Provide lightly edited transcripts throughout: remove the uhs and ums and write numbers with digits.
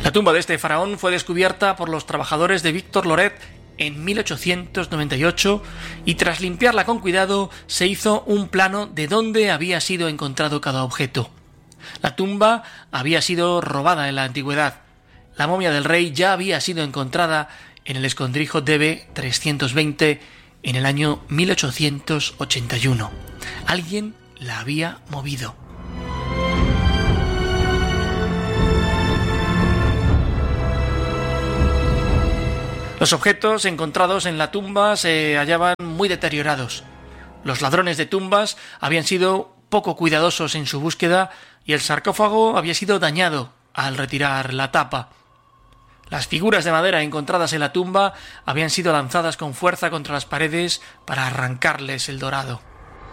La tumba de este faraón fue descubierta por los trabajadores de Victor Loret en 1898 y tras limpiarla con cuidado se hizo un plano de dónde había sido encontrado cada objeto. La tumba había sido robada en la antigüedad. La momia del rey ya había sido encontrada en el escondrijo Debe 320 en el año 1881. Alguien la había movido. Los objetos encontrados en la tumba se hallaban muy deteriorados. Los ladrones de tumbas habían sido poco cuidadosos en su búsqueda y el sarcófago había sido dañado al retirar la tapa. Las figuras de madera encontradas en la tumba habían sido lanzadas con fuerza contra las paredes para arrancarles el dorado.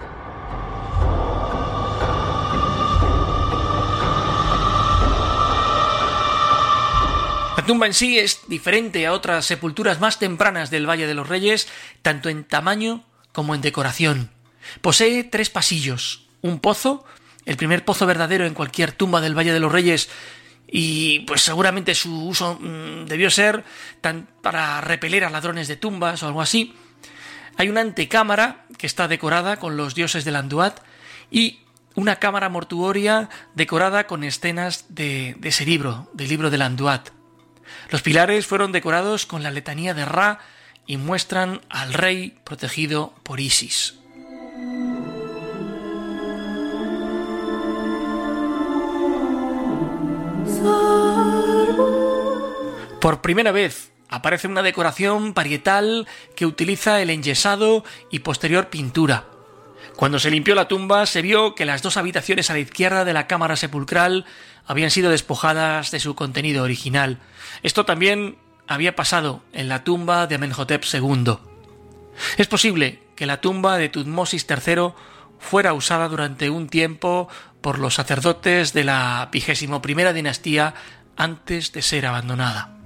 La tumba en sí es diferente a otras sepulturas más tempranas del Valle de los Reyes, tanto en tamaño como en decoración. Posee 3 pasillos, un pozo, el primer pozo verdadero en cualquier tumba del Valle de los Reyes, y pues seguramente su uso debió ser para repeler a ladrones de tumbas o algo así. Hay una antecámara que está decorada con los dioses de Landuat y una cámara mortuoria decorada con escenas de ese libro, del libro de Landuat. Los pilares fueron decorados con la letanía de Ra y muestran al rey protegido por Isis. Por primera vez aparece una decoración parietal que utiliza el enyesado y posterior pintura. Cuando se limpió la tumba se vio que las 2 habitaciones a la izquierda de la cámara sepulcral habían sido despojadas de su contenido original. Esto también había pasado en la tumba de Amenhotep II. Es posible que la tumba de Tutmosis III fuera usada durante un tiempo por los sacerdotes de la 21ª dinastía antes de ser abandonada.